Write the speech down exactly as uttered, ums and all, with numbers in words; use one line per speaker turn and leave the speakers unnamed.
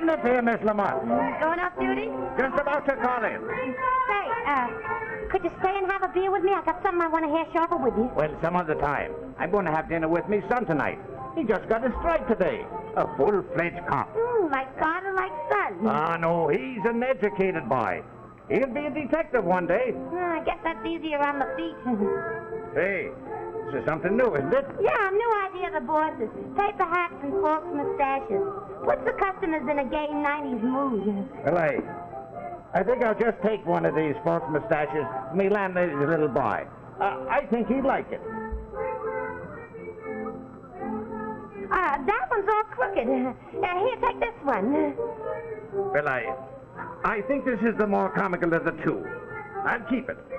business here, Miss Lamont?
Going off duty?
Just about to call in.
Say, uh, could you stay and have a beer with me? I got something I want to hash over with you.
Well, some other time. I'm going to have dinner with me son tonight. He just got a strike today. A full-fledged cop.
Mm, like father, like son.
Ah, no, he's an educated boy. He'll be a detective one day.
Uh, I guess that's easier on the feet.
Hey, this is something new, isn't it?
Yeah, new idea of the bosses. Paper hats and false mustaches. Puts the customers in a gay nineties mood.
Well, I... I think I'll just take one of these false mustaches to me landlady's little boy. Uh, I think he'd like it.
Uh, that one's all crooked. Uh, here, take this one.
Well, I... I think this is the more comical of the two. I'll keep it.